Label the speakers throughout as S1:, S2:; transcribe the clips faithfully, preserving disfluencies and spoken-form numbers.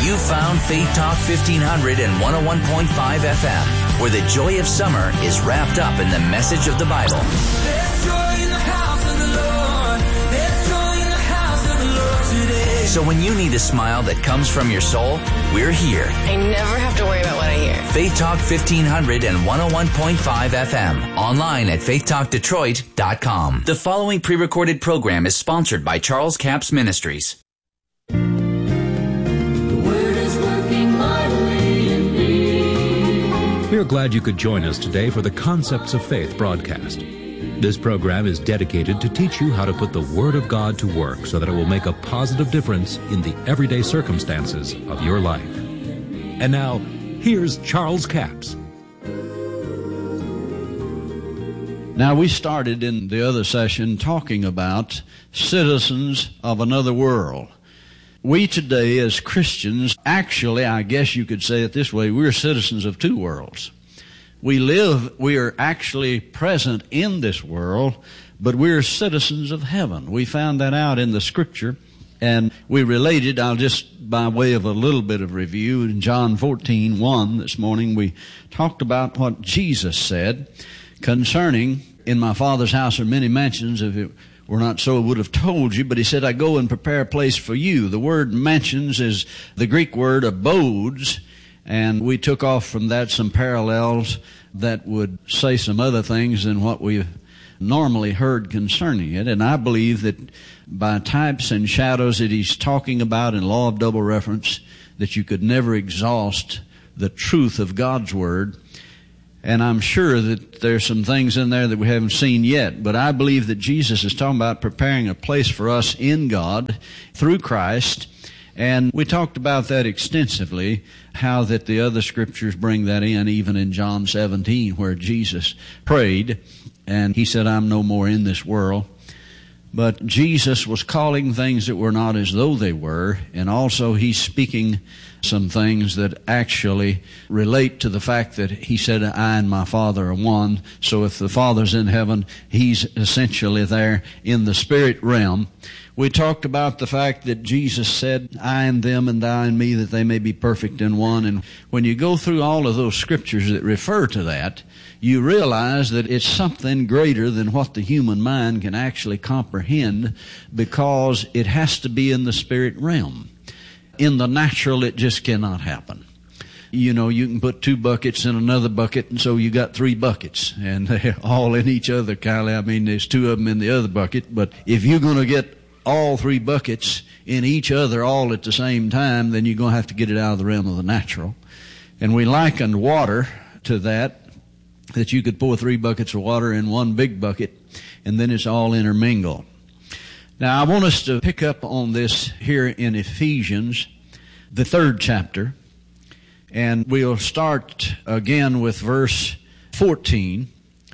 S1: You found Faith Talk fifteen hundred and one oh one point five F M, where the joy of summer is wrapped up in the message of the Bible.
S2: There's joy in the house of the Lord. There's joy in the house of the Lord today.
S1: So when you need a smile that comes from your soul, we're here.
S3: I never have to worry about what I hear.
S1: Faith Talk fifteen hundred and one oh one point five F M. Online at faith talk detroit dot com. The following pre-recorded program is sponsored by Charles Capps Ministries.
S4: We are glad you could join us today for the Concepts of Faith broadcast. This program is dedicated to teach you how to put the Word of God to work so that it will make a positive difference in the everyday circumstances of your life. And now, here's Charles Capps.
S5: Now, we started in the other session talking about citizens of another world. We today, as Christians, actually, I guess you could say it this way, we're citizens of two worlds. We live, we are actually present in this world, but we're citizens of heaven. We found that out in the Scripture, and we related, I'll just, by way of a little bit of review, in John fourteen one this morning, we talked about what Jesus said concerning, in my Father's house are many mansions, if it were not so, I would have told you, but he said, I go and prepare a place for you. The word mansions is the Greek word abodes, and we took off from that some parallels that would say some other things than what we've normally heard concerning it. And I believe that by types and shadows that he's talking about in law of double reference, that you could never exhaust the truth of God's Word. And I'm sure that there's some things in there that we haven't seen yet. But I believe that Jesus is talking about preparing a place for us in God through Christ. And we talked about that extensively, how that the other scriptures bring that in, even in John seventeen, where Jesus prayed, and he said, I'm no more in this world. But Jesus was calling things that were not as though they were, and also he's speaking some things that actually relate to the fact that he said, I and my Father are one. So if the Father's in heaven, he's essentially there in the spirit realm. We talked about the fact that Jesus said, I and them and thou and me, that they may be perfect in one. And when you go through all of those scriptures that refer to that, you realize that it's something greater than what the human mind can actually comprehend, because it has to be in the spirit realm. In the natural, it just cannot happen. You know, you can put two buckets in another bucket, and so you got three buckets, and they're all in each other, Kylie. I mean, there's two of them in the other bucket, but if you're going to get all three buckets in each other all at the same time, then you're going to have to get it out of the realm of the natural. And we likened water to that, that you could pour three buckets of water in one big bucket, and then it's all intermingled. Now, I want us to pick up on this here in Ephesians, the third chapter, and we'll start again with verse fourteen.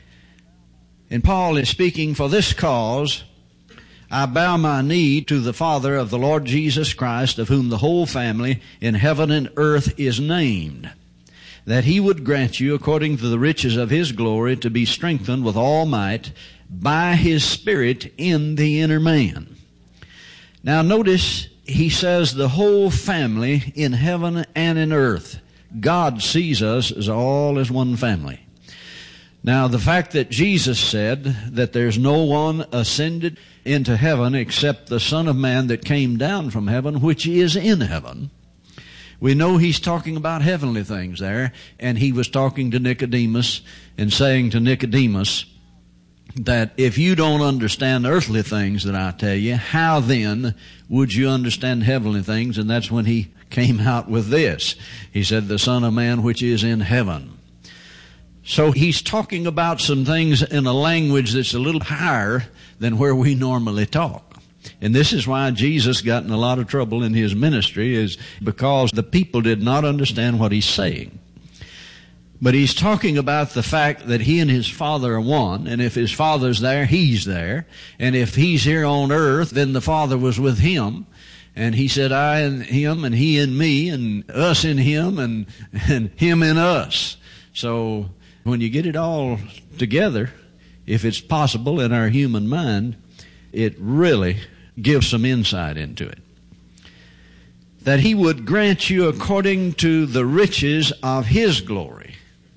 S5: And Paul is speaking, for this cause I bow my knee to the Father of the Lord Jesus Christ, of whom the whole family in heaven and earth is named, that he would grant you, according to the riches of his glory, to be strengthened with all might by his Spirit in the inner man. Now notice, he says the whole family in heaven and in earth. God sees us as all as one family. Now, the fact that Jesus said that there's no one ascended into heaven except the Son of Man that came down from heaven, which is in heaven, we know he's talking about heavenly things there, and he was talking to Nicodemus and saying to Nicodemus that if you don't understand earthly things that I tell you, how then would you understand heavenly things? And that's when he came out with this. He said, the Son of Man which is in heaven. So he's talking about some things in a language that's a little higher than where we normally talk. And this is why Jesus got in a lot of trouble in his ministry, is because the people did not understand what he's saying. But he's talking about the fact that he and his Father are one, and if his Father's there, he's there. And if he's here on earth, then the Father was with him. And he said, I and him, and he and me, and us in him, and, and him in us. So when you get it all together, if it's possible in our human mind, it really gives some insight into it. that he would grant you according to the riches of his glory.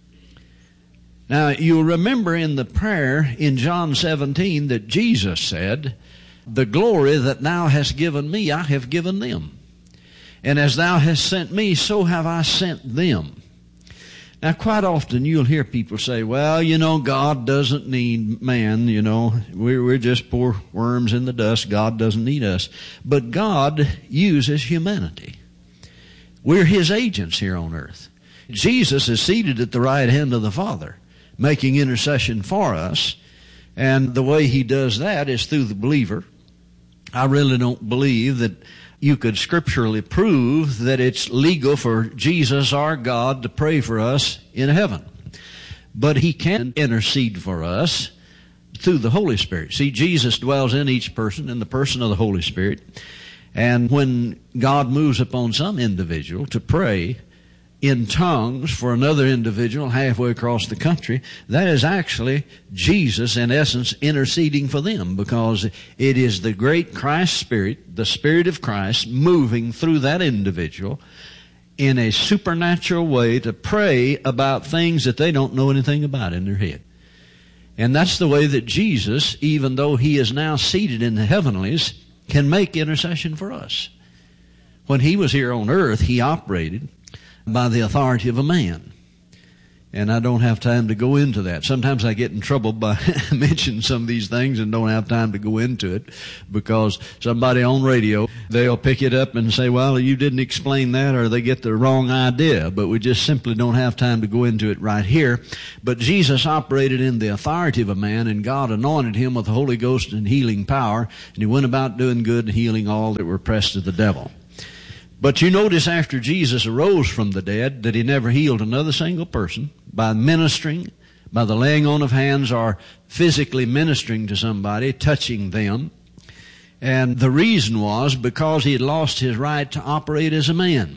S5: Now, you'll remember in the prayer in John seventeen that Jesus said, the glory that thou hast given me, I have given them. And as thou hast sent me, so have I sent them. Now, quite often you'll hear people say, well, you know, God doesn't need man, you know. We're, we're just poor worms in the dust. God doesn't need us. But God uses humanity. We're his agents here on earth. Jesus is seated at the right hand of the Father, making intercession for us. And the way he does that is through the believer. I really don't believe that you could scripturally prove that it's legal for Jesus, our God, to pray for us in heaven. But he can intercede for us through the Holy Spirit. See, Jesus dwells in each person in the person of the Holy Spirit. And when God moves upon some individual to pray in tongues for another individual halfway across the country, that is actually Jesus, in essence, interceding for them, because it is the great Christ Spirit, the Spirit of Christ, moving through that individual in a supernatural way to pray about things that they don't know anything about in their head. And that's the way that Jesus, even though he is now seated in the heavenlies, can make intercession for us. When he was here on earth, he operated by the authority of a man. And I don't have time to go into that. Sometimes I get in trouble by mentioning some of these things and don't have time to go into it, because somebody on radio, they'll pick it up and say, well, you didn't explain that, or they get the wrong idea. But we just simply don't have time to go into it right here. But Jesus operated in the authority of a man, and God anointed him with the Holy Ghost and healing power, and he went about doing good and healing all that were oppressed of the devil. But you notice after Jesus arose from the dead that he never healed another single person by ministering, by the laying on of hands, or physically ministering to somebody, touching them. And the reason was because he had lost his right to operate as a man.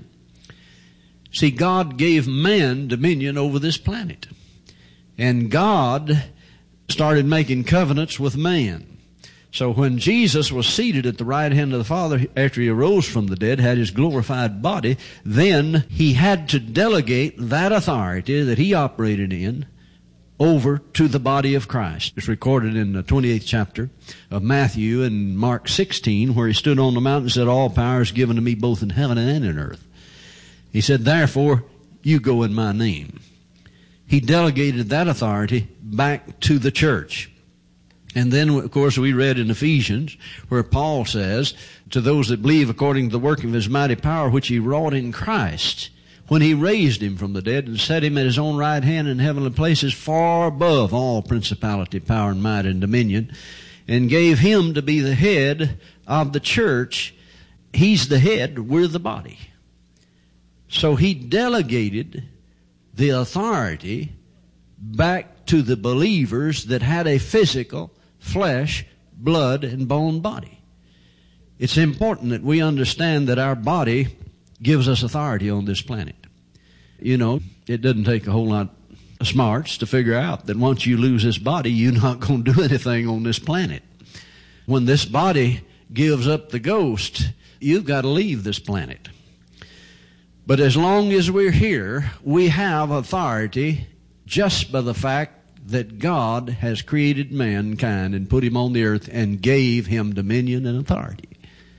S5: See, God gave man dominion over this planet. And God started making covenants with man. So when Jesus was seated at the right hand of the Father after he arose from the dead, had his glorified body, then he had to delegate that authority that he operated in over to the body of Christ. It's recorded in the twenty-eighth chapter of Matthew and Mark sixteen, where he stood on the mountain and said, all power is given to me both in heaven and in earth. He said, therefore, you go in my name. He delegated that authority back to the church. And then, of course, we read in Ephesians where Paul says, to those that believe according to the working of his mighty power, which he wrought in Christ, when he raised him from the dead and set him at his own right hand in heavenly places, far above all principality, power, and might, and dominion, and gave him to be the head of the church. He's the head, we're the body. So he delegated the authority back to the believers that had a physical, flesh, blood, and bone body. It's important that we understand that our body gives us authority on this planet. You know, it doesn't take a whole lot of smarts to figure out that once you lose this body, you're not going to do anything on this planet. When this body gives up the ghost, you've got to leave this planet. But as long as we're here, we have authority just by the fact that God has created mankind and put him on the earth and gave him dominion and authority.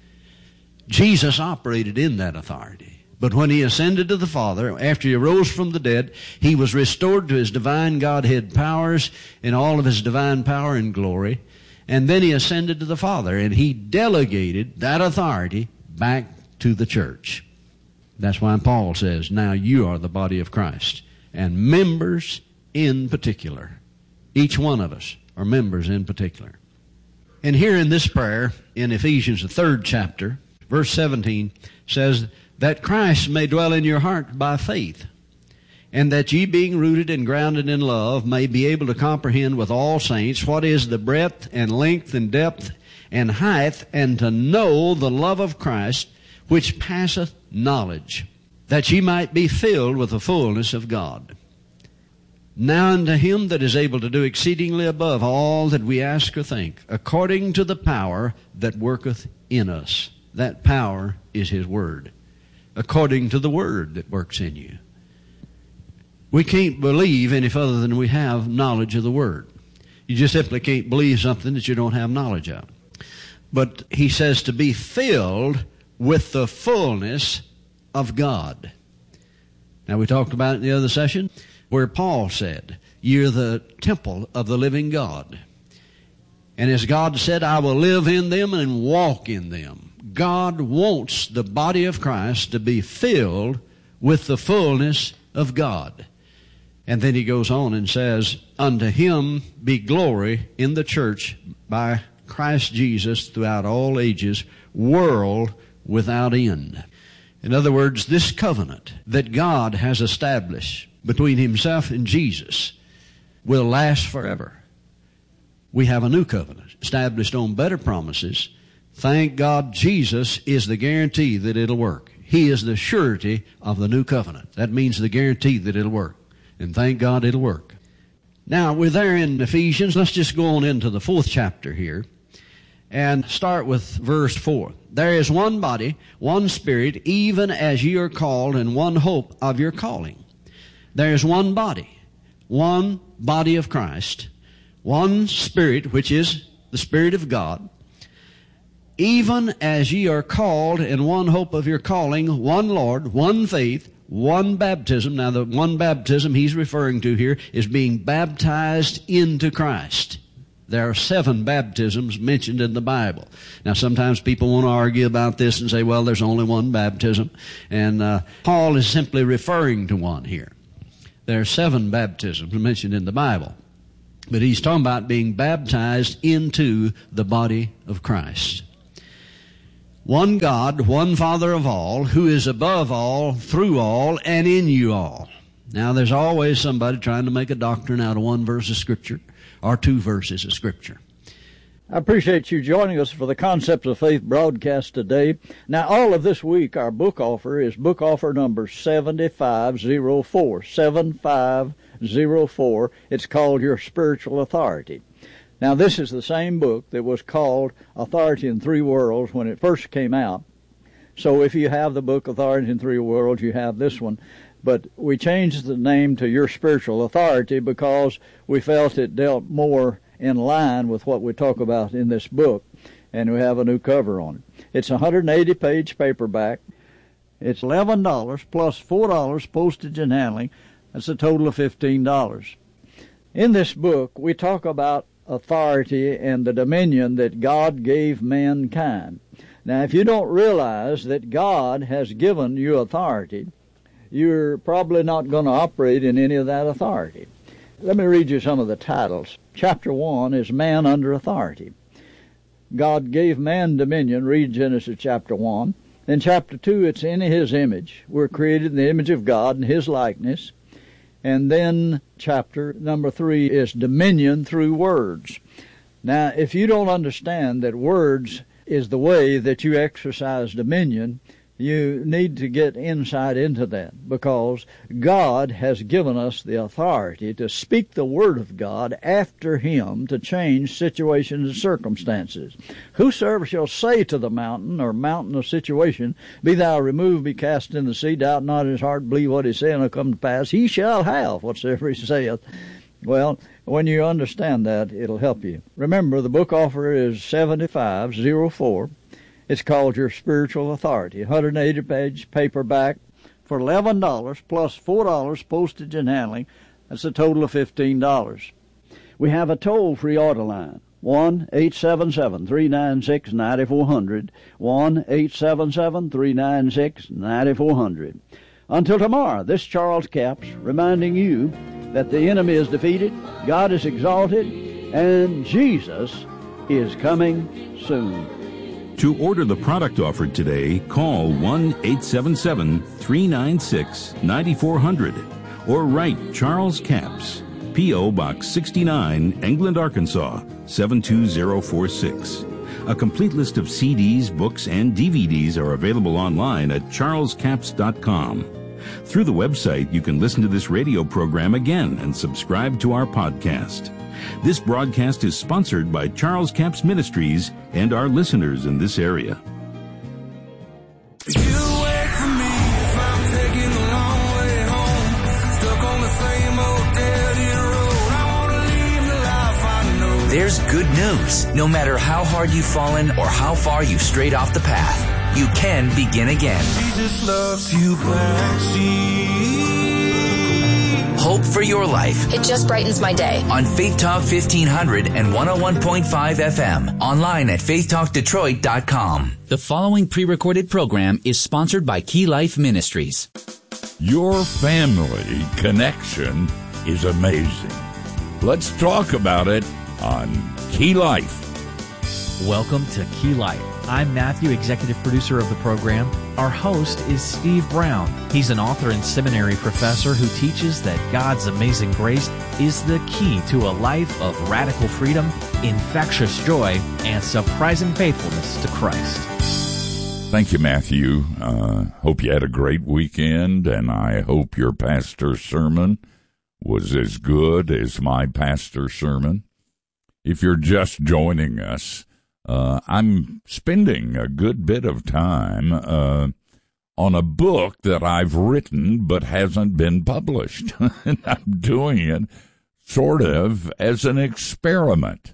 S5: Jesus operated in that authority. But when he ascended to the Father, after he arose from the dead, he was restored to his divine Godhead powers in all of his divine power and glory. And then he ascended to the Father, and he delegated that authority back to the church. That's why Paul says, now you are the body of Christ, and members in particular. Each one of us are members in particular. And here in this prayer, in Ephesians, the third chapter, verse seventeen, says, that Christ may dwell in your heart by faith, and that ye being rooted and grounded in love may be able to comprehend with all saints what is the breadth and length and depth and height, and to know the love of Christ, which passeth knowledge, that ye might be filled with the fullness of God. Now unto him that is able to do exceedingly above all that we ask or think, according to the power that worketh in us. That power is his word. according to the Word that works in you. We can't believe any further than we have knowledge of the Word. You just simply can't believe something that you don't have knowledge of. But he says to be filled with the fullness of God. Now, we talked about it in the other session where Paul said, you're the temple of the living God. And as God said, I will live in them and walk in them. God wants the body of Christ to be filled with the fullness of God. And then he goes on and says, unto him be glory in the church by Christ Jesus throughout all ages, world without end. In other words, this covenant that God has established between himself and Jesus will last forever. We have a new covenant established on better promises. Thank God Jesus is the guarantee that it'll work. He is the surety of the new covenant. That means the guarantee that it'll work. And thank God it'll work. Now, we're there in Ephesians. Let's just go on into the fourth chapter here and start with verse four. There is one body, one Spirit, even as ye are called, and one hope of your calling. There is one body, one body of Christ, one Spirit, which is the Spirit of God, even as ye are called, and one hope of your calling, one Lord, one faith, one baptism. Now, the one baptism he's referring to here is being baptized into Christ. There are seven baptisms mentioned in the Bible. Now, sometimes people want to argue about this and say, well, there's only one baptism. And uh, Paul is simply referring to one here. There are seven baptisms mentioned in the Bible. But he's talking about being baptized into the body of Christ. One God, one Father of all, who is above all, through all, and in you all. Now, there's always somebody trying to make a doctrine out of one verse of Scripture or two verses of Scripture.
S6: I appreciate you joining us for the Concepts of Faith broadcast today. Now, all of this week, our book offer is book offer number seventy-five oh four, seventy-five oh four. It's called Your Spiritual Authority. Now, this is the same book that was called Authority in Three Worlds when it first came out. So if you have the book Authority in Three Worlds, you have this one. But we changed the name to Your Spiritual Authority because we felt it dealt more in line with what we talk about in this book, and we have a new cover on it. It's a one hundred eighty page paperback. It's eleven dollars plus four dollars postage and handling. That's a total of fifteen dollars. In this book, we talk about authority and the dominion that God gave mankind. Now, if you don't realize that God has given you authority, you're probably not going to operate in any of that authority. Let me read you some of the titles. Chapter one is Man Under Authority. God gave man dominion. Read Genesis chapter one. In chapter two, it's in his image. We're created in the image of God in his likeness. And then chapter number three is dominion through words. Now, if you don't understand that words is the way that you exercise dominion, you need to get insight into that, because God has given us the authority to speak the Word of God after Him to change situations and circumstances. Whosoever shall say to the mountain, or mountain of situation, be thou removed, be cast in the sea, doubt not in his heart, believe what he saith, and it'll come to pass, he shall have whatsoever he saith. Well, when you understand that, it'll help you. Remember, the book offer is seventy-five oh four. It's called Your Spiritual Authority. one hundred eighty page paperback for eleven dollars plus four dollars postage and handling. That's a total of fifteen dollars. We have a toll-free order line, one eight seven seven, three nine six, nine four zero zero, one eight seven seven, three nine six, nine four zero zero. Until tomorrow, this Charles Capps reminding you that the enemy is defeated, God is exalted, and Jesus is coming soon.
S7: To order the product offered today, call one eight seven seven, three nine six, nine four zero zero or write Charles Capps, P O. Box sixty-nine, England, Arkansas, seven two zero four six. A complete list of C Ds, books, and D V Ds are available online at charles capps dot com. Through the website, you can listen to this radio program again and subscribe to our podcast. This broadcast is sponsored by Charles Capps Ministries and our listeners in this area.
S2: You wait for me.
S1: here's good news. No matter how hard you've fallen or how far you've strayed off the path, you can begin again.
S2: Jesus loves you back,
S1: Hope for your life.
S3: It just brightens my day.
S1: On Faith Talk fifteen hundred and one oh one point five F M. Online at faith talk detroit dot com. The following pre-recorded program is sponsored by Key Life Ministries.
S8: Your family connection is amazing. Let's talk about it on Key Life.
S9: Welcome to Key Life. I'm Matthew, executive producer of the program. Our host is Steve Brown. He's an author and seminary professor who teaches that God's amazing grace is the key to a life of radical freedom, infectious joy, and surprising faithfulness to Christ.
S8: Thank you, Matthew. Uh, hope you had a great weekend, and I hope your pastor's sermon was as good as my pastor's sermon. If you're just joining us, uh, I'm spending a good bit of time uh, on a book that I've written but hasn't been published. And I'm doing it sort of as an experiment.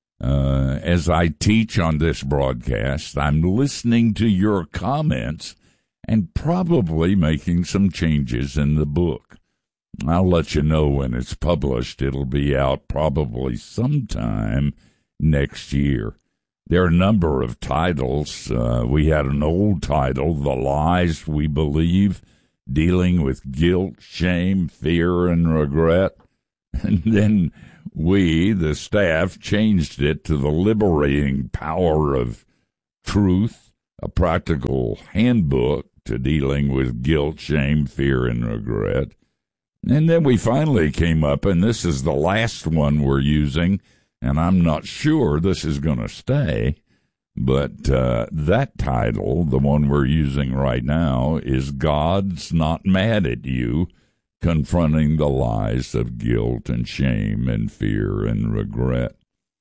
S8: Uh, as I teach on this broadcast, I'm listening to your comments and probably making some changes in the book. I'll let you know when it's published. It'll be out probably sometime next year. There are a number of titles. Uh, we had an old title, The Lies We Believe, dealing with guilt, shame, fear, and regret. And then we, the staff, changed it to The Liberating Power of Truth, a practical handbook to dealing with guilt, shame, fear, and regret. And then we finally came up, and this is the last one we're using, and I'm not sure this is going to stay, but uh, that title, the one we're using right now, is God's Not Mad at You, Confronting the Lies of Guilt and Shame and Fear and Regret.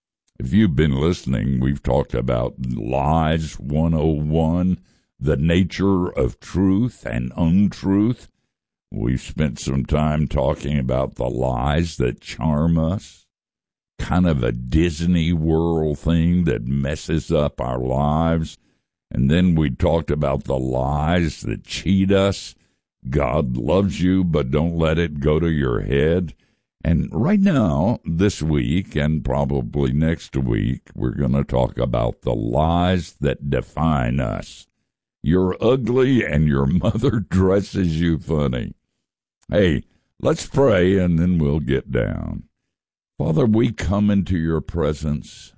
S8: If you've been listening, we've talked about Lies one oh one, the nature of truth and untruth. We've spent some time talking about the lies that charm us, kind of a Disney World thing that messes up our lives. And then we talked about the lies that cheat us. God loves you, but don't let it go to your head. And right now, this week, and probably next week, we're going to talk about the lies that define us. You're ugly and your mother dresses you funny. Hey, let's pray and then we'll get down. Father, we come into your presence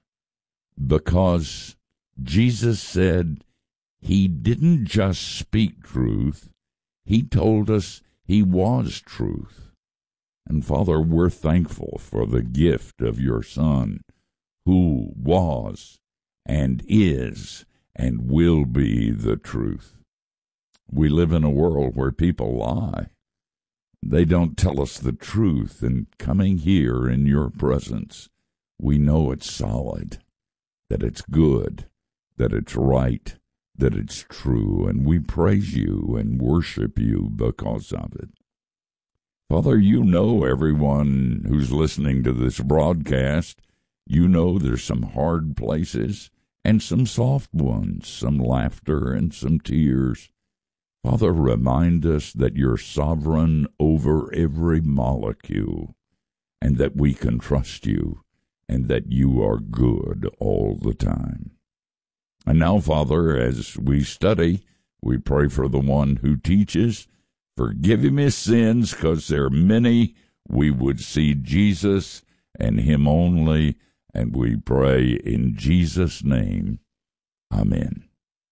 S8: because Jesus said he didn't just speak truth, he told us he was truth. And Father, we're thankful for the gift of your Son, who was and is and will be the truth. We live in a world where people lie. They don't tell us the truth, and coming here in your presence, we know it's solid, that it's good, that it's right, that it's true, and we praise you and worship you because of it. Father, you know everyone who's listening to this broadcast. You know there's some hard places and some soft ones, some laughter and some tears. Father, remind us that you're sovereign over every molecule, and that we can trust you, and that you are good all the time. And now, Father, as we study, we pray for the one who teaches. Forgive him his sins, because there are many. We would see Jesus and him only, and we pray in Jesus' name. Amen.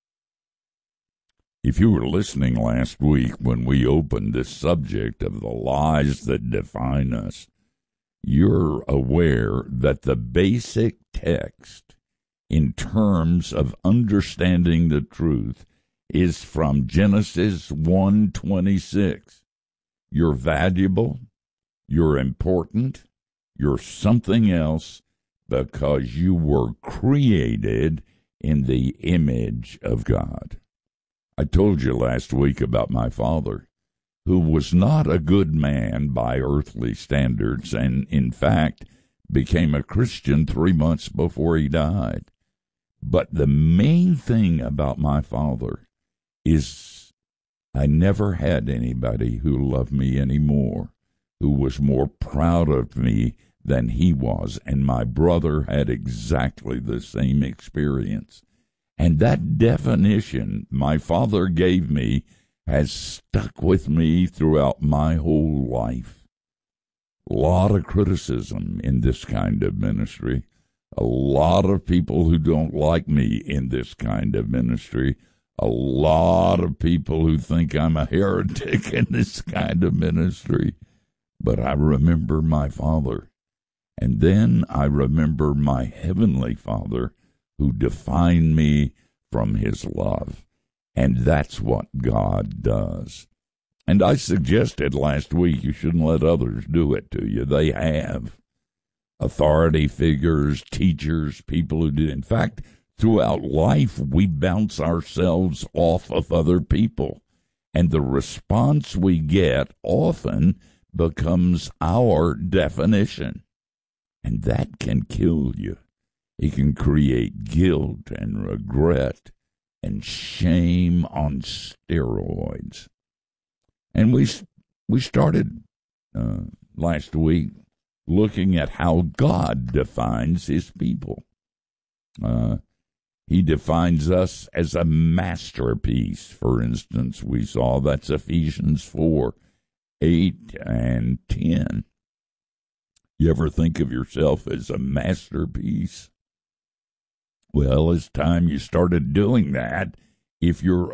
S8: If you were listening last week when we opened this subject of the lies that define us, you're aware that the basic text in terms of understanding the truth is from Genesis one twenty-six. You're valuable, you're important, you're something else because you were created in the image of God. I told you last week about my father, who was not a good man by earthly standards, and in fact became a Christian three months before he died. But the main thing about my father is I never had anybody who loved me anymore, who was more proud of me than he was, and my brother had exactly the same experience. And that definition my father gave me has stuck with me throughout my whole life. A lot of criticism in this kind of ministry, a lot of people who don't like me in this kind of ministry, a lot of people who think I'm a heretic in this kind of ministry. But I remember my father. And then I remember my heavenly Father who defined me from his love. And that's what God does. And I suggested last week you shouldn't let others do it to you. They have. Authority figures, teachers, people who do. In fact, throughout life, we bounce ourselves off of other people. And the response we get often becomes our definition. And that can kill you. It can create guilt and regret and shame on steroids. And we we started uh, last week looking at how God defines his people. Uh, he defines us as a masterpiece, for instance. We saw that's Ephesians four, eight and ten. You ever think of yourself as a masterpiece? Well, it's time you started doing that if you're